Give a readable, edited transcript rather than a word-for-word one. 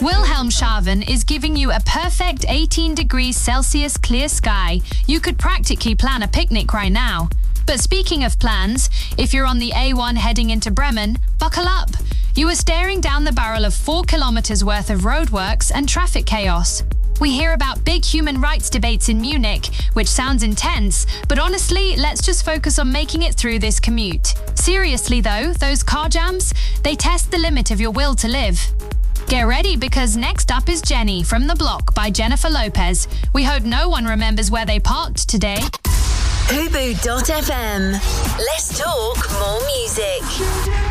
Wilhelmshaven is giving you a perfect 18 degrees Celsius clear sky. You could practically plan a picnic right now. But speaking of plans, if you're on the A1 heading into Bremen, buckle up. You are staring down the barrel of 4 kilometers worth of roadworks and traffic chaos. We hear about big human rights debates in Munich, which sounds intense, but honestly, let's just focus on making it through this commute. Seriously though, those car jams, they test the limit of your will to live. Get ready, because next up is Jenny from The Block by Jennifer Lopez. We hope no one remembers where they parked today. Hubu.fm. Let's talk more music.